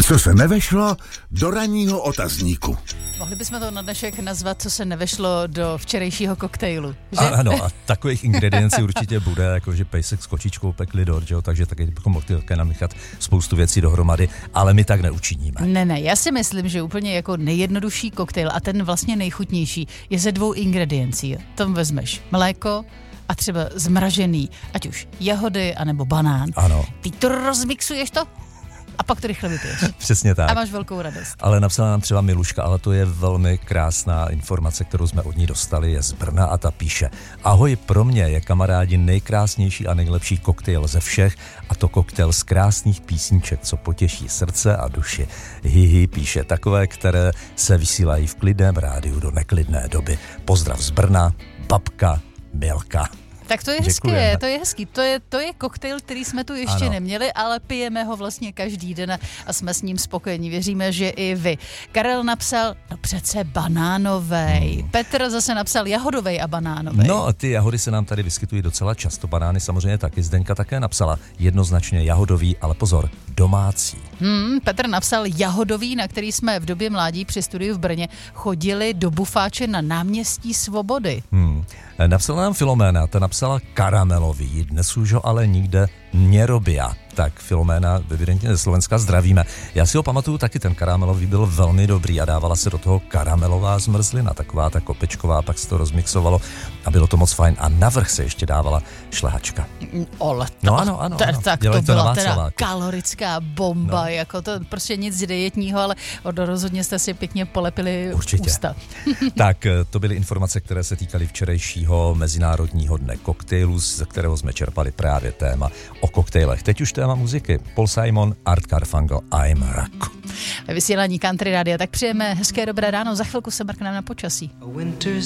Co se nevešlo do ranního otazníku. Mohli bychom to na dnešek nazvat, co se nevešlo do včerejšího koktejlu, že? Ano, a takových ingrediencí určitě bude, jakože pejsek s kočičkou pekli dort, že jo? Takže taky bychom mohli také namíchat spoustu věcí dohromady, ale my tak neučiníme. Ne, já si myslím, že úplně jako nejjednodušší koktejl a ten vlastně nejchutnější je ze 2 ingrediencí. Tam vezmeš mléko a třeba zmražený, ať už jahody, anebo banán. Ano. Ty to rozmixuješ to a pak to rychle vypiješ. Přesně tak. A máš velkou radost. Ale napsala nám třeba Miluška, ale to je velmi krásná informace, kterou jsme od ní dostali, je z Brna a ta píše: Ahoj, pro mě je, kamarádi, nejkrásnější a nejlepší koktejl ze všech, a to koktejl z krásných písniček, co potěší srdce a duši. Hihi, píše, takové, které se vysílají v klidném rádiu do neklidné doby. Pozdrav z Brna, babka Milka. Tak to je hezké, to je hezký. To je koktejl, který jsme tu ještě neměli, ale pijeme ho vlastně každý den a jsme s ním spokojení. Věříme, že i vy. Karel napsal, no přece banánovej. Petr zase napsal jahodovej a banánovej. No a ty jahody se nám tady vyskytují docela často. Banány samozřejmě taky. Zdenka také napsala jednoznačně jahodový, ale pozor, domácí. Petr napsal jahodový, na který jsme v době mládí při studiu v Brně chodili do bufáče na náměstí Svobody. Napsala nám Filoména, ta napsala karamelový, dnes už ho ale nikde nerobia. Tak Filoména, evidentně ze Slovenska, zdravíme. Já si ho pamatuju taky, ten karamelový byl velmi dobrý a dávala se do toho karamelová zmrzlina, taková ta kopečková, pak se to rozmixovalo a bylo to moc fajn. A navrch se ještě dávala šlehačka. Ano. Tak to byla teda kalorická bomba, jako to prostě nic dietního, ale rozhodně jste si pěkně polepili ústa. Tak to byly informace, které se týkaly včerejšího Mezinárodního dne koktejlů, ze kterého jsme čerpali právě téma o koktejlech. Teď už téma muziky. Paul Simon, Art Garfunkel, I'm Rock. Ve vysílání Country Rádia tak přejeme hezké dobré ráno, za chvilku se mrkneme na počasí.